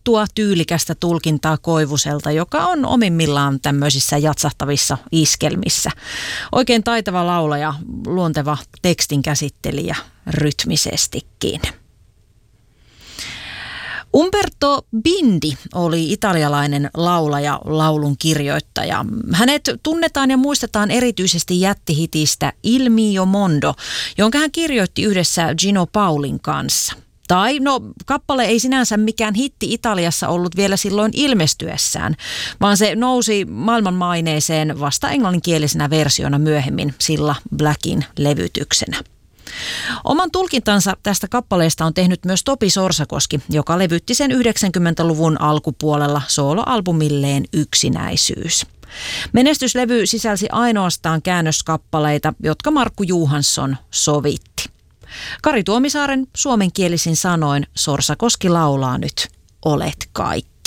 tuttua tyylikästä tulkintaa Koivuselta, joka on omimmillaan tämmöisissä jatsahtavissa iskelmissä. Oikein taitava laulaja, luonteva tekstin käsittelijä rytmisestikin. Umberto Bindi oli italialainen laulaja, laulun kirjoittaja. Hänet tunnetaan ja muistetaan erityisesti jättihitistä Il mio mondo, jonka hän kirjoitti yhdessä Gino Paulin kanssa. Tai kappale ei sinänsä mikään hitti Italiassa ollut vielä silloin ilmestyessään, vaan se nousi maailmanmaineeseen vasta englanninkielisenä versiona myöhemmin Cilla Blackin levytyksenä. Oman tulkintansa tästä kappaleesta on tehnyt myös Topi Sorsakoski, joka levytti sen 90-luvun alkupuolella sooloalbumilleen Yksinäisyys. Menestyslevy sisälsi ainoastaan käännöskappaleita, jotka Markku Johansson sovitti. Kari Tuomisaaren suomenkielisin sanoin Sorsakoski laulaa nyt Olet kaikki.